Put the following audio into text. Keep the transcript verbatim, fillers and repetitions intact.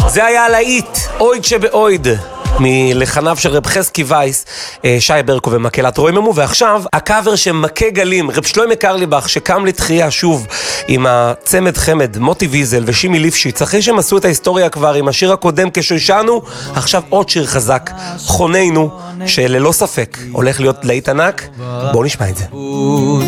זה היה להיט, אויד שבאויד, מלחניו של רב חזקי וייס, שי ברקו ומקהלת רוממו. ועכשיו הקאבר שמכה גלים, רב שלמה קרליבך שקם לתחייה שוב עם הצמד חמד מוטי ויזל ושימי ליפשיץ, אחרי שהם עשו את ההיסטוריה כבר עם השיר הקודם כשושנו, עכשיו עוד שיר חזק, חוננו, שללא ספק הולך להיות להיט ענק. בואו נשמע את זה.